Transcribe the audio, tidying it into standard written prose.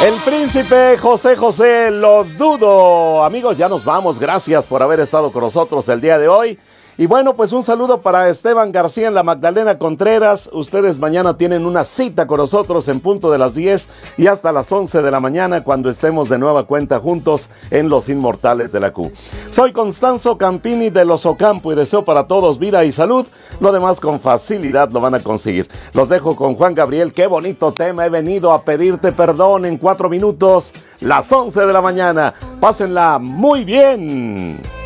El príncipe José José, lo dudo. Amigos, ya nos vamos. Gracias por haber estado con nosotros el día de hoy. Y bueno, pues un saludo para Esteban García en la Magdalena Contreras. Ustedes mañana tienen una cita con nosotros en punto de las 10 y hasta las 11 de la mañana cuando estemos de nueva cuenta juntos en Los Inmortales de la Q. Soy Constanzo Campini de Los Ocampo y deseo para todos vida y salud. Lo demás con facilidad lo van a conseguir. Los dejo con Juan Gabriel. Qué bonito tema. He venido a pedirte perdón en 4 minutos, las 11 de la mañana. Pásenla muy bien.